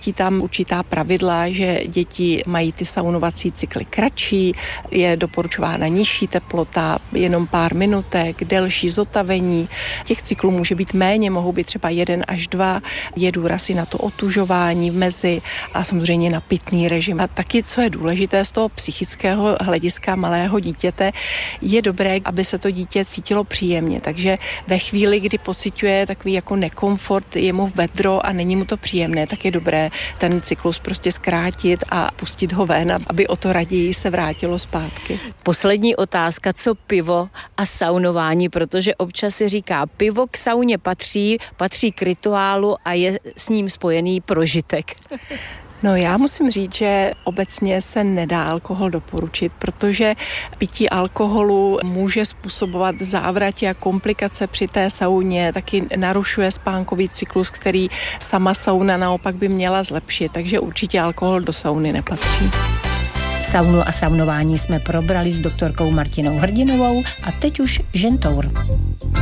platí tam určitá pravidla, že děti mají ty saunovací cykly kratší, je doporučována nižší teplota, jenom pár minutek, delší zotavení. Těch cyklů může být méně, mohou být třeba 1 až 2. Je důraz i na to otužování mezi a samozřejmě na pitný režim. A taky, co je důležité z toho psychického hlediska malého dítěte, je dobré, aby se to dítě cítilo příjemně. Takže ve chvíli, kdy pociťuje takový jako nekomfort, je mu vedro a není mu to příjemné, tak je dobré ten cyklus prostě zkrátit a pustit ho ven, aby o to raději se vrátilo zpátky. Poslední otázka, co pivo a saunování, protože občas se říká, pivo k sauně patří k rituálu a je s ním spojený prožitek. No já musím říct, že obecně se nedá alkohol doporučit, protože pití alkoholu může způsobovat závratě a komplikace při té sauně, taky narušuje spánkový cyklus, který sama sauna naopak by měla zlepšit, takže určitě alkohol do sauny nepatří. Saunu a saunování jsme probrali s doktorkou Martinou Hrdinovou a teď už žentour.